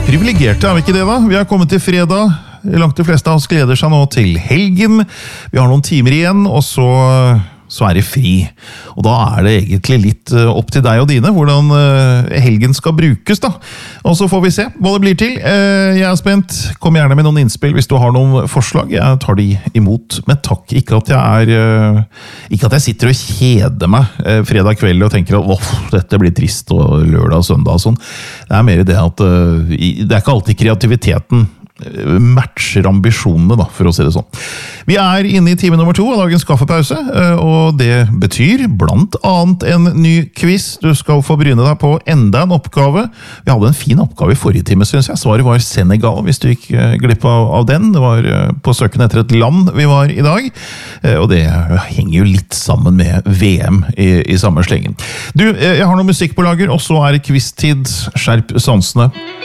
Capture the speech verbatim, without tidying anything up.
Privilegerte, er vi ikke det da? Vi har kommet til fredag. Langt de fleste av oss gleder seg nå til helgen. Vi har noen timer igjen, og så, så er det fri. Og da er det egentlig litt opp til deg og dine, hvordan helgen skal brukes da. Og så får vi se hva det blir til. Jeg er spent. Kom gjerne med noen innspill hvis du har noen forslag. Jeg tar de imot, men takk. Ikke at jeg er... Ikke at jeg sitter og kjeder meg fredag kveld og tenker at åh, dette blir trist og lørdag og søndag og sånn. Det er mer det at det er ikke alltid kreativiteten matcher ambisjonene da, for å si det sånn. Vi er inne i time nummer to av dagens kaffepause, og det betyr blant annet en ny quiz. Du skal få bryne deg på enda en oppgave. Vi hadde en fin oppgave i forrige time, synes jeg. Svaret var Senegal, hvis du gikk glipp av, av den. Det var på søken etter et land vi var i dag, og det henger jo litt sammen med V M i, i samme slengen. Du, jeg har noe musikk på lager, og så er det quiz-tid. Skjerp sansene.